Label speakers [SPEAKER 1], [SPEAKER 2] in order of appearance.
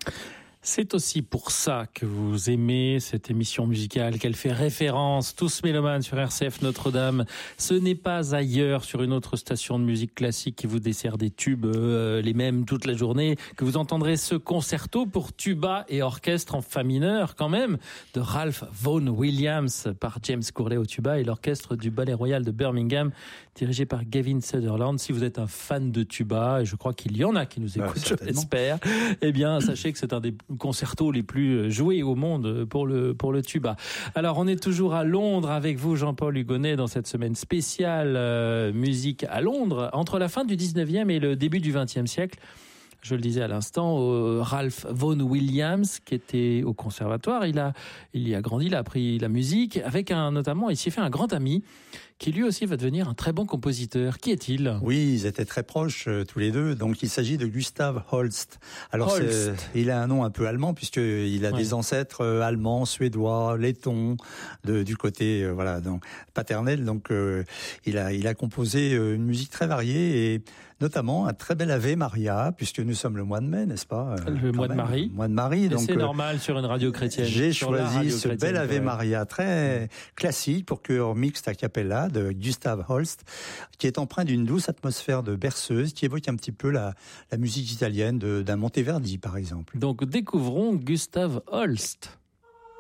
[SPEAKER 1] C'est aussi pour ça que vous aimez cette émission musicale, qu'elle fait référence, tous mélomanes sur RCF Notre-Dame. Ce n'est pas ailleurs sur une autre station de musique classique qui vous dessert des tubes, les mêmes toute la journée, que vous entendrez ce concerto pour tuba et orchestre en fa mineur quand même, de Ralph Vaughan Williams par James Courley au tuba et l'orchestre du Ballet Royal de Birmingham, dirigé par Gavin Sutherland. Si vous êtes un fan de tuba, et je crois qu'il y en a qui nous écoutent, je l'espère, eh bien, sachez que c'est un des concertos les plus joués au monde pour le tuba. Alors, on est toujours à Londres avec vous, Jean-Paul Hugonnet, dans cette semaine spéciale musique à Londres. Entre la fin du 19e et le début du 20e siècle, je le disais à l'instant, Ralph Vaughan Williams, qui était au conservatoire, il y a grandi, il a appris la musique, avec notamment, il s'y est fait un grand ami, qui lui aussi va devenir un très bon compositeur. Qui est-il ?
[SPEAKER 2] Oui, ils étaient très proches tous les deux. Donc il s'agit de Gustav Holst. Alors il a un nom un peu allemand puisqu'il a des ancêtres allemands, suédois, lettons du côté donc paternel. Donc il a composé une musique très variée et notamment un très bel Ave Maria puisque nous sommes le mois de mai, n'est-ce pas ?
[SPEAKER 1] Le mois de Marie.
[SPEAKER 2] Mois de Marie. Donc
[SPEAKER 1] c'est normal sur une radio chrétienne.
[SPEAKER 2] J'ai choisi ce bel Ave Maria très classique pour chœur mixte a cappella de Gustav Holst, qui est empreint d'une douce atmosphère de berceuse, qui évoque un petit peu la musique italienne d'un Monteverdi, par exemple.
[SPEAKER 1] Donc découvrons Gustav Holst.